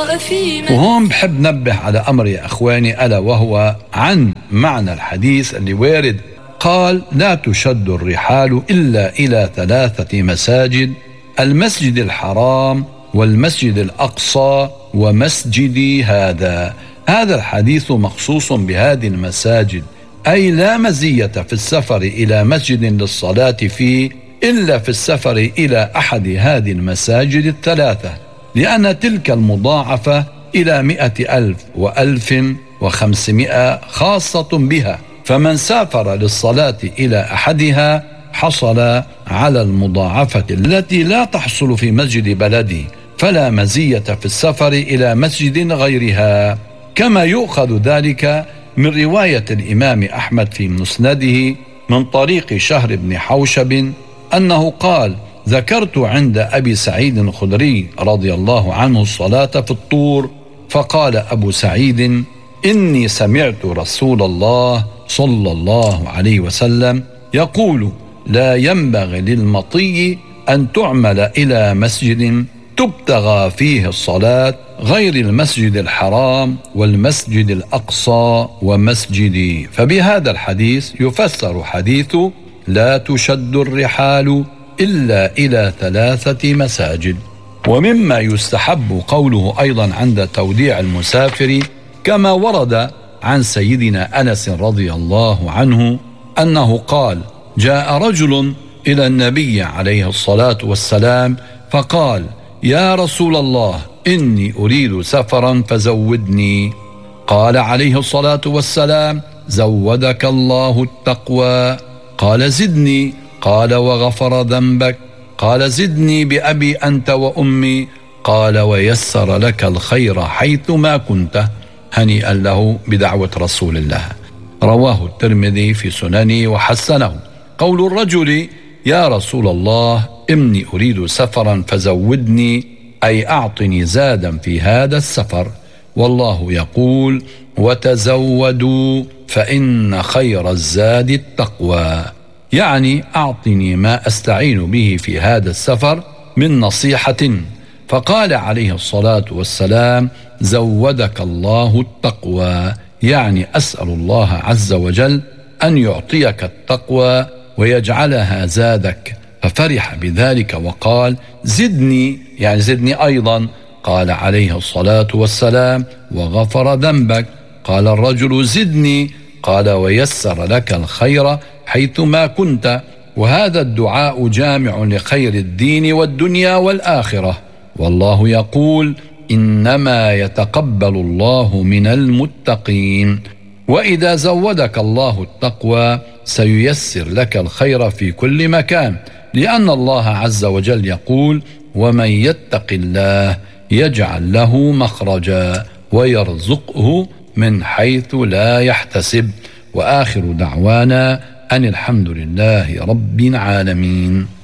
وهون بحب نبه على أمر يا أخواني، ألا وهو عن معنى الحديث اللي وارد. قال: لا تشد الرحال إلا إلى 3 مساجد: المسجد الحرام والمسجد الأقصى ومسجدي هذا. هذا الحديث مخصوص بهذه المساجد، أي لا مزية في السفر إلى مسجد للصلاة فيه إلا في السفر إلى أحد هذه المساجد 3، لأن تلك المضاعفة إلى 100,000 و1,500 خاصة بها، فمن سافر للصلاة إلى أحدها حصل على المضاعفة التي لا تحصل في مسجد بلده، فلا مزية في السفر إلى مسجد غيرها. كما يؤخذ ذلك من رواية الإمام أحمد في مسنده من طريق شهر بن حوشب أنه قال: ذكرت عند أبي سعيد الخدري رضي الله عنه الصلاة في الطور، فقال أبو سعيد: إني سمعت رسول الله صلى الله عليه وسلم يقول: لا ينبغي للمطي أن تعمل إلى مسجد تبتغى فيه الصلاة غير المسجد الحرام والمسجد الأقصى ومسجدي. فبهذا الحديث يفسر حديث لا تشد الرحال إلا إلى 3 مساجد. ومما يستحب قوله أيضا عند توديع المسافر، كما ورد عن سيدنا أنس رضي الله عنه أنه قال: جاء رجل إلى النبي عليه الصلاة والسلام فقال: يا رسول الله، إني أريد سفرا فزودني. قال عليه الصلاة والسلام: زودك الله التقوى. قال: زدني. قال: وغفر ذنبك. قال: زدني بأبي أنت وأمي. قال: ويسر لك الخير حيثما كنت. هنيئا له بدعوة رسول الله. رواه الترمذي في سننه وحسنه. قول الرجل: يا رسول الله، إني أريد سفرا فزودني، أي أعطني زادا في هذا السفر. والله يقول: وتزودوا فإن خير الزاد التقوى، يعني أعطني ما أستعين به في هذا السفر من نصيحة. فقال عليه الصلاة والسلام: زودك الله التقوى، يعني أسأل الله عز وجل أن يعطيك التقوى ويجعلها زادك. ففرح بذلك وقال: زدني، يعني زدني أيضا. قال عليه الصلاة والسلام: وغفر ذنبك. قال الرجل: زدني. قال: ويسر لك الخير حيثما كنت. وهذا الدعاء جامع لخير الدين والدنيا والآخرة. والله يقول: إنما يتقبل الله من المتقين. وإذا زودك الله التقوى سييسر لك الخير في كل مكان، لأن الله عز وجل يقول: ومن يتق الله يجعل له مخرجا ويرزقه من حيث لا يحتسب. وآخر دعوانا أن الحمد لله رب العالمين.